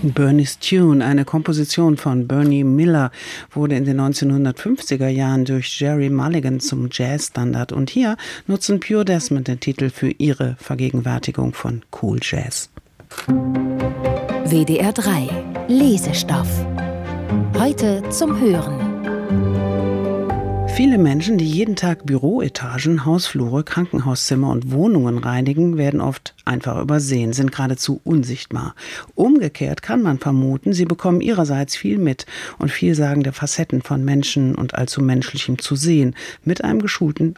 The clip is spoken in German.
Bernie's Tune, eine Komposition von Bernie Miller, wurde in den 1950er Jahren durch Jerry Mulligan zum Jazzstandard. Und hier nutzen Pure Desmond den Titel für ihre Vergegenwärtigung von Cool Jazz. WDR 3 Lesestoff. Heute zum Hören. Viele Menschen, die jeden Tag Büroetagen, Hausflure, Krankenhauszimmer und Wohnungen reinigen, werden oft einfach übersehen, sind geradezu unsichtbar. Umgekehrt kann man vermuten, sie bekommen ihrerseits viel mit und vielsagende Facetten von Menschen und allzu Menschlichem zu sehen, mit einem geschulten